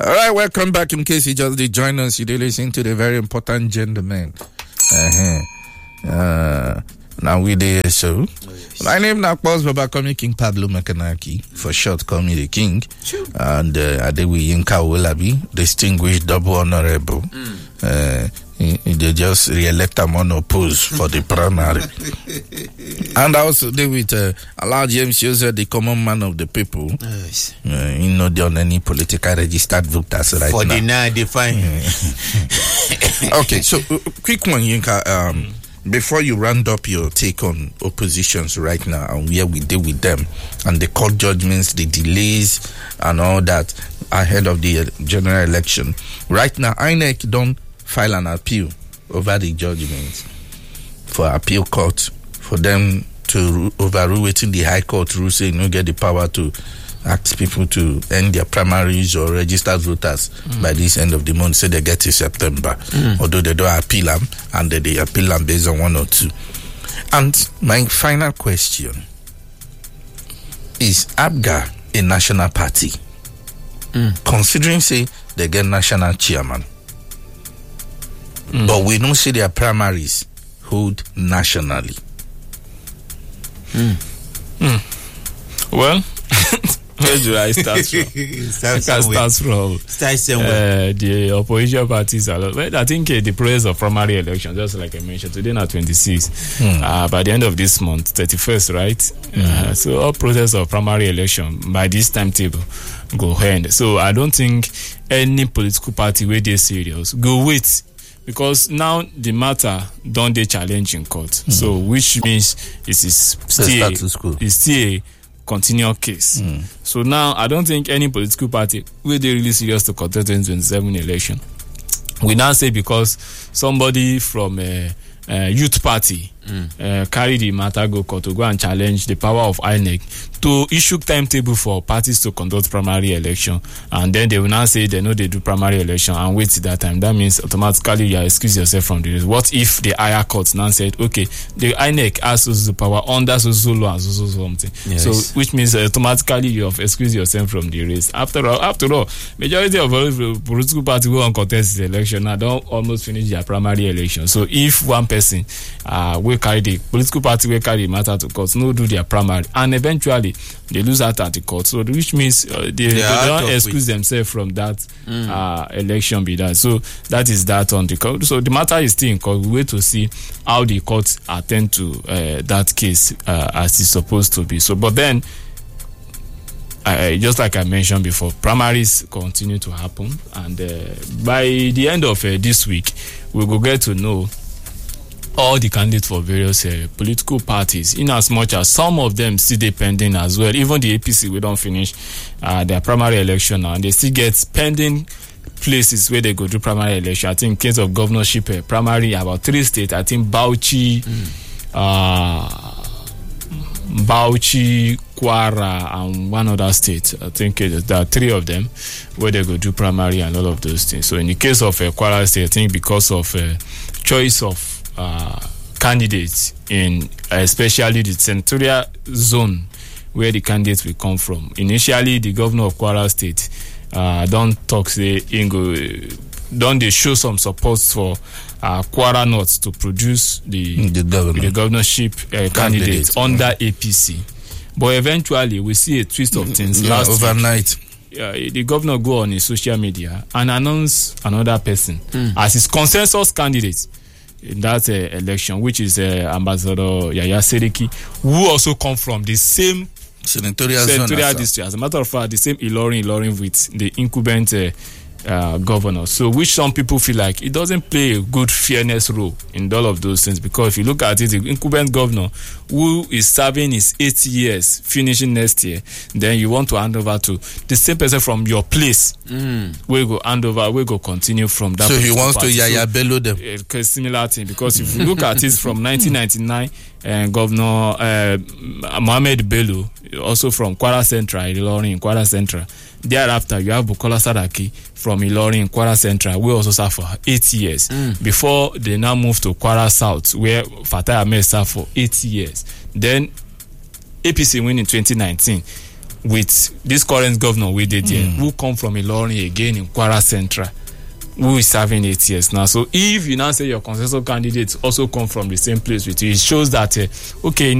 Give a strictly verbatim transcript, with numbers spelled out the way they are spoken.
All right, welcome back. In case you just did join us, you did listen to the very important gentleman. Uh-huh. Uh, now we there, so. My name now Pause Baba Komi King Pablo Makanaki, for short, call me the King. Sure. And uh, Adewi Yinka Olabi, distinguished double honorable. Mm. Uh, they just re-elect him unopposed for the primary. And I also deal with uh, Allow James Joseph, the common man of the people. Yes. Uh, you know, done any political registered voters right for now. For the now, define. Okay, so uh, quick one, Yinka. Um, mm. Before you round up your take on oppositions right now and where we deal with them and the court judgments, the delays and all that ahead of the general election, right now I N E C don't file an appeal over the judgment for appeal court for them to overrule it in the High Court rule saying you get the power to ask people to end their primaries or registered voters mm. by this end of the month, say they get to September, mm. although they don't appeal them and they, they appeal them based on one or two. And my final question is, APGA a national party? Mm. Considering, say, they get national chairman, mm. but we don't see their primaries hold nationally. Mm. Mm. Well, where do I start from? start I can start from start somewhere. Uh, the opposition parties are. Well, I think uh, the process of primary election, just like I mentioned, today now twenty-six. Mm. Uh, by the end of this month, thirty-first, right? Mm. Uh, so all process of primary election by this timetable go end. So I don't think any political party where they serious go wait. Because now the matter don't they challenge in court. Mm. So which means it is still it's still a continual case. Mm. So now I don't think any political party will they really serious to contest the twenty twenty-seven election. We now say because somebody from a, a youth party mm. uh, carry the matter go court to go and challenge the power of I N E C to issue timetable for parties to conduct primary election, and then they will now say they know they do primary election and wait till that time. That means automatically you excuse yourself from the race. What if the higher court now said, okay, the I N E C has the power under so so law and so so something, yes. So which means uh, automatically you have excused yourself from the race. After all, after all, majority of all political parties who want contest the election now don't almost finish their primary election. So if one person uh will carry the political party will carry the matter to court, no do their primary, and eventually they lose out at the court, so which means uh, they, they, they don't excuse it. themselves from that mm. uh, election be that. So that is that on the court. So the matter is still in court. We wait to see how the courts attend to uh, that case uh, as it's supposed to be. So, but then, uh, just like I mentioned before, primaries continue to happen, and uh, by the end of uh, this week, we will get to know all the candidates for various uh, political parties, in as much as some of them still dey pending as well. Even the A P C, we don't finish uh, their primary election now, and they still get pending places where they go do primary election. I think in case of governorship uh, primary, about three states, I think Bauchi, mm. uh, Bauchi, Kwara, and one other state. I think uh, there are three of them where they go do primary and all of those things. So in the case of uh, Kwara State, I think because of uh, choice of Uh, candidates in uh, especially the senatorial zone where the candidates will come from. Initially, the governor of Kwara State uh, don't talk say Ingo, don't they show some support for uh, Kwara North to produce the the, governor. the governorship uh, candidates under mm. A P C. But eventually, we see a twist of things. Yeah, last overnight. Week, uh, the governor go on his social media and announce another person mm. as his consensus candidate in that uh, election, which is uh, Ambassador Yaya Seriki, who also come from the same senatorial, senatorial district. As a matter of fact, the same Ilorin, Ilorin with the incumbent uh, uh, governor. So, which some people feel like it doesn't play a good fairness role in all of those things, because if you look at it, the incumbent governor who is serving his eight years, finishing next year, then you want to hand over to the same person from your place. Mm. We go hand over, we go continue from that. So he wants party. to Yaya so, Bello them. A similar thing, because if you look at it from nineteen ninety-nine, and uh, Governor uh, Mohammed Bello, also from Kwara Central, Ilorin, Kwara Central. Thereafter, you have Bukola Saraki from Ilorin, Kwara Central, we also served for eight years. Mm. Before they now moved to Kwara South, where Fatai Ahmed served for eight years. Then A P C win in twenty nineteen. with this current governor we did here, mm. who come from Ilorin again in Kwara Central, who is serving eight years now. So if you now say your consensus candidates also come from the same place with you, it shows that uh, okay.